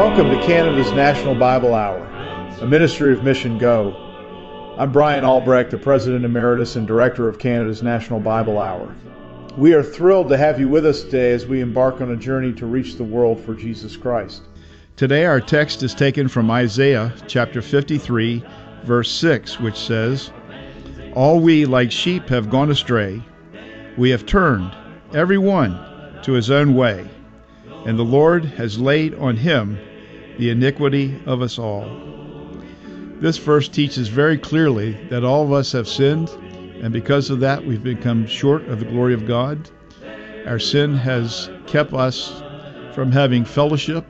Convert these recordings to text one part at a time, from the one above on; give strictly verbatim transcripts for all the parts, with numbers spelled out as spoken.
Welcome to Canada's National Bible Hour, a ministry of Mission Go. I'm Brian Albrecht, the President Emeritus and Director of Canada's National Bible Hour. We are thrilled to have you with us today as we embark on a journey to reach the world for Jesus Christ. Today our text is taken from Isaiah chapter fifty-three, verse six, which says, "All we like sheep have gone astray. We have turned, every one, to his own way. And the Lord has laid on him the iniquity of us all." This verse teaches very clearly that all of us have sinned, and because of that we've become short of the glory of God. Our sin has kept us from having fellowship.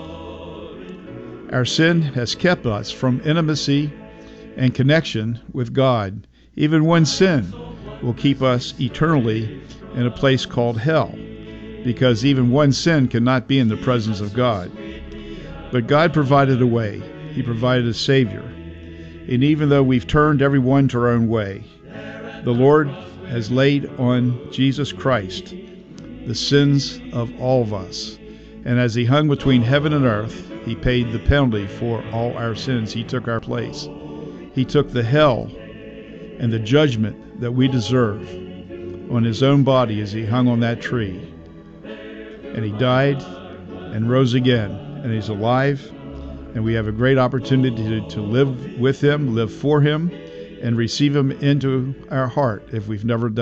Our sin has kept us from intimacy and connection with God. Even one sin will keep us eternally in a place called hell, because even one sin cannot be in the presence of God. But God provided a way. He provided a Savior. And even though we've turned everyone to our own way, the Lord has laid on Jesus Christ the sins of all of us. And as he hung between heaven and earth, he paid the penalty for all our sins. He took our place. He took the hell and the judgment that we deserve on his own body as he hung on that tree. And he died and rose again, and he's alive, and we have a great opportunity to, to live with him, live for him, and receive him into our heart if we've never done